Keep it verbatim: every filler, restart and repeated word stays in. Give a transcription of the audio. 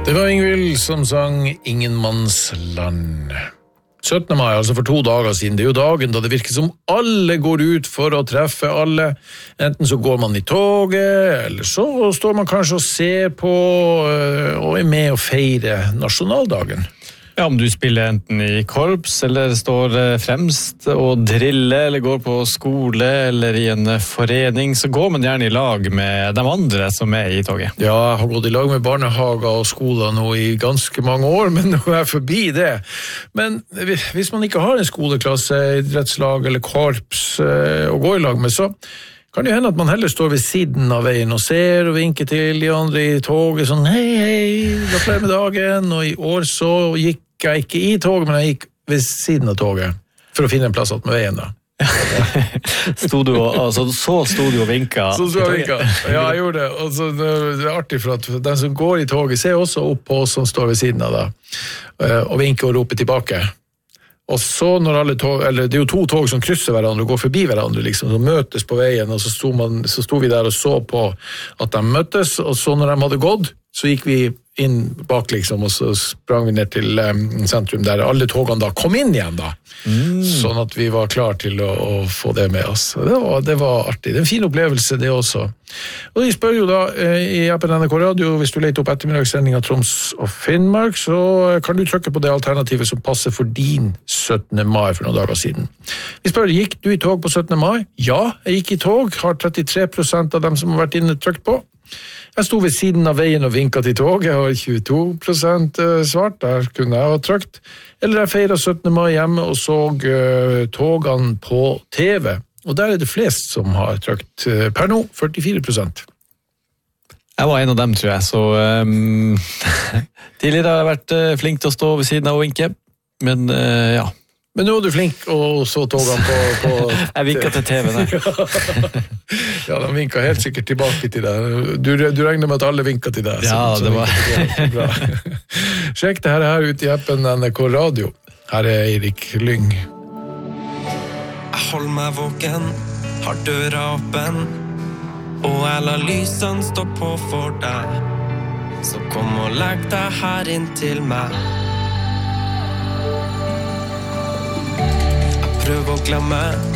Det var Ingvild som sang Ingenmannsland. syttende mai, altså for to dager siden, det er jo dagen da det virker som alle går ut for å treffe alle. Enten så går man i toget, eller så står man kanskje og ser på og er med å feire nasjonaldagen. Ja, om du spiller enten i korps, eller står fremst og driller, eller går på skole, eller i en forening, så går man gjerne i lag med de andre som er i toget. Ja, jeg har gått i lag med barnehager og skoler nå i ganske mange år, men nå er jeg forbi det. Men hvis man ikke har en skoleklasse, idrettslag eller korps å gå i lag med, så kan det hende at man heller står ved siden av veien og ser og vinker til de andre i toget, sånn hei, hei, gratulerer med dagen, og i år så gikk jeg ikke i toget, men jeg gikk ved siden av toget, for å finne en plass med veien da. Stod du og, altså, så stod du og vinket? Så stod jeg og vinket, ja, jeg gjorde det. Og så, det er artig for at den som går i toget ser også opp på oss som står ved siden av da, og vinker og roper tilbake. Og så når alle tog, eller det er jo to tog som krysser hverandre og går forbi hverandre liksom, som møtes på veien, og så sto, man, så sto vi der og så på at de møttes, og så når de hadde gått, så gikk vi inn bak liksom, og så sprang vi ned til um, sentrum der alle togene da kom inn igjen da, mm. sånn at vi var klar til å, å få det med oss. Det var, det var artig, det er en fin opplevelse det også. Og de spør jo da i appen N R K Radio, hvis du leter opp ettermiddagssending av Troms og Finnmark, så kan du trykke på det alternativet som passer for din syttende mai for noen dager siden. Vi spør, gikk du i tog på syttende mai? Ja, jeg gikk i tog, har trettitre prosent av dem som har vært inne trykt på. Jeg sto ved siden av veien og vinket til tog, jeg har tjueto prosent svart, der kunne jeg ha trykt. Eller jeg feiret syttende mai hjemme og så uh, togene på T V. Og der er det flest som har trykt uh, per nå, førtifire prosent. Jeg var en av dem, tror jeg, så um, tidligere har jeg vært uh, flink til å stå ved siden av og vinke, men uh, ja. Men nå er du flink, og så togene på... på jeg vinket til T V, nei. Ja, de vinket helt sikkert tilbake til deg. Du, du regner med at alle vinket til deg. Ja, så, så det var... det bra. Sjekk det her, her ute i appen N R K Radio. Her er Eirik Lyng. Jeg holder meg våken, har døra åpen, og jeg lar lysene stå på for deg. Så kom og legg deg her inn til meg. Prøv å glemme